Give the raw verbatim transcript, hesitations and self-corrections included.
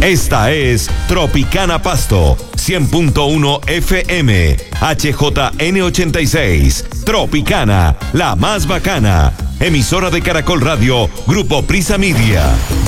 Esta es Tropicana Pasto, cien punto uno F M, H J N ochenta y seis. Tropicana, la más bacana. Emisora de Caracol Radio, Grupo Prisa Media.